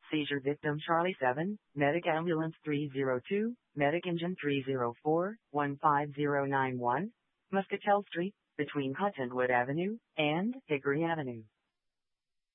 Seizure victim Charlie 7, Medic Ambulance 302, Medic Engine 304, 15091, Muscatel Street, between Cottonwood Avenue and Hickory Avenue.